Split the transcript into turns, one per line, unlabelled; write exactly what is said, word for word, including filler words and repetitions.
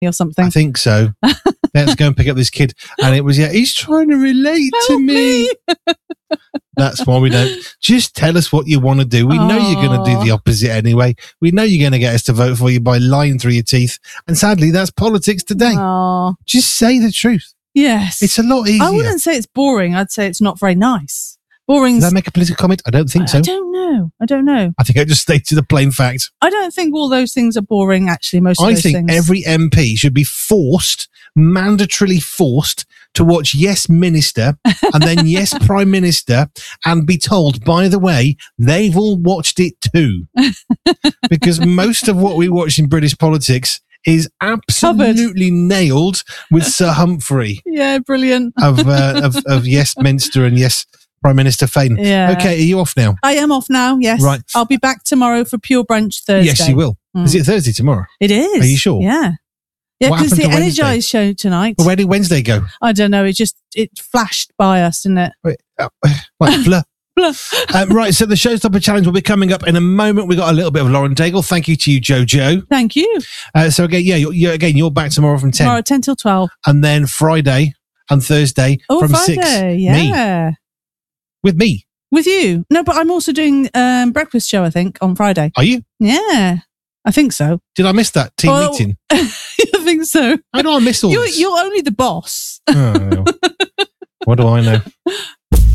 or something.
I think so. Let's go and pick up this kid. And it was, yeah, he's trying to relate
Help
to me.
me.
That's why we don't. Just tell us what you want to do. We know you're going to do the opposite anyway. We know you're going to get us to vote for you by lying through your teeth. And sadly, that's politics today.
Aww.
Just say the truth.
Yes.
It's a lot easier.
I wouldn't say it's boring. I'd say it's not very nice. Boring.
Did I make a political comment? I don't think so.
I don't know. I don't know.
I think I just stated the plain fact.
I don't think all those things are boring, actually, most of
I
those
think
things.
every M P should be forced, mandatorily forced, to watch Yes Minister and then Yes Prime Minister and be told, by the way, they've all watched it too. Because most of what we watch in British politics is absolutely Covered. nailed with Sir Humphrey.
Yeah, brilliant.
of, uh, of of Yes Minster and Yes Prime Minister fame.
Yeah.
Okay, are you off now?
I am off now, yes.
Right.
I'll be back tomorrow for Pure Brunch Thursday.
Yes, you will. Mm. Is it Thursday tomorrow?
It is.
Are you sure?
Yeah. Yeah,
What
because the
happened to
Energize show tonight.
Well, where did Wednesday go?
I don't know. It just, it flashed by us, didn't it?
Wait, uh, like blur. um, right, so the Showstopper Challenge will be coming up in a moment. We got a little bit of Lauren Daigle. Thank you to you, Jojo.
Thank you.
Uh, so again, yeah, you're, you're, again, you're back tomorrow from ten.
Tomorrow, ten till twelve.
And then Friday and Thursday
Oh,
from
Friday,
six.
yeah.
Me. With me.
With you. No, but I'm also doing um, breakfast show, I think, on Friday.
Are you?
Yeah, I think so.
Did I miss that team
well,
meeting?
I think so.
How do I miss all
you're,
this?
You're only the boss.
Oh, what do I know?